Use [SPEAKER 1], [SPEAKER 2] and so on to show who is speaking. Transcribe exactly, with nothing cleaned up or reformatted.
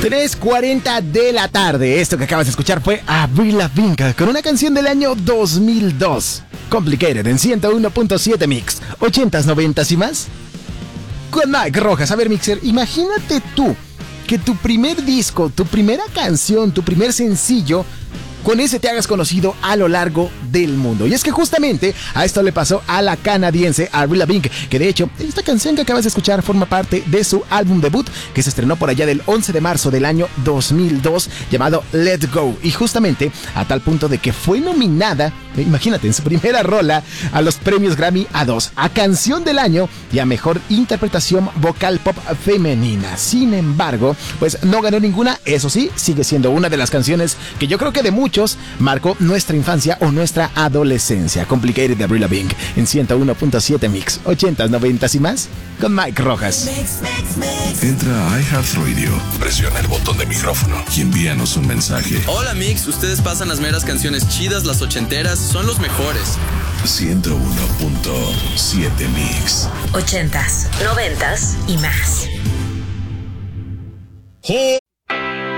[SPEAKER 1] tres cuarenta de la tarde. Esto que acabas de escuchar fue Avril Lavigne con una canción del año dos mil dos. Complicated en ciento uno punto siete Mix. ochentas, noventas y más. Con Mike Rojas. A ver, Mixer, imagínate tú que tu primer disco, tu primera canción, tu primer sencillo, con ese te hagas conocido a lo largo del mundo. Y es que justamente a esto le pasó a la canadiense Avril Lavigne, que de hecho esta canción que acabas de escuchar forma parte de su álbum debut, que se estrenó por allá del once de marzo del año dos mil dos, llamado Let's Go. Y justamente a tal punto de que fue nominada, imagínate, en su primera rola a los premios Grammy a dos, a Canción del Año y a Mejor Interpretación Vocal Pop Femenina. Sin embargo, pues no ganó ninguna. Eso sí, sigue siendo una de las canciones que yo creo que de muchos marcó nuestra infancia o nuestra adolescencia. Complicated de Avril Lavigne en ciento uno punto siete Mix. ochentas, noventas y más con Mike Rojas.
[SPEAKER 2] Entra a iHeartRadio, presiona el botón de micrófono y envíanos un mensaje.
[SPEAKER 3] Hola Mix, ustedes pasan las meras canciones chidas, las ochenteras, son los mejores.
[SPEAKER 2] ciento uno punto siete Mix.
[SPEAKER 4] Ochentas, noventas y más.